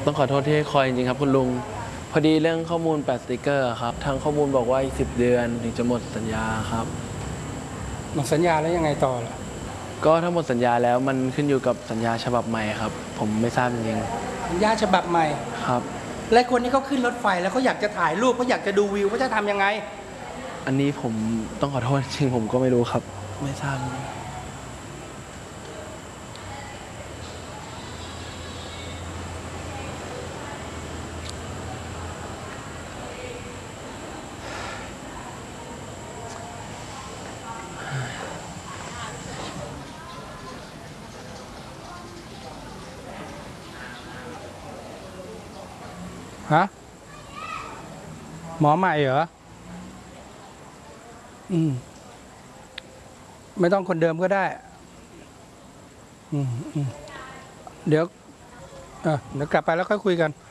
ต้องขอโทษที่ให้คอยจริงๆครับคุณลุงพอดีเรื่องข้อมูลแปะสติกเกอร์ครับทางข้อมูลบอกว่าอีก10 เดือนถึงจะหมดสัญญาครับหมดสัญญาแล้วยังไงต่อล่ะก็ถ้าหมดสัญญาแล้วมันขึ้นอยู่กับสัญญาฉบับใหม่ครับผมไม่ทราบจริงสัญญาฉบับใหม่ๆครับและคนที่เขาขึ้นรถไฟแล้วเขาอยากจะถ่ายรูปเขาอยากจะดูวิวเขาจะทำยังไงอันนี้ผมต้องขอโทษจริงผมก็ไม่รู้ครับไม่ทราบฮะหมอใหม่เหรอไม่ต้องคนเดิมก็ได้เดี๋ยวกลับไปแล้วค่อยคุยกัน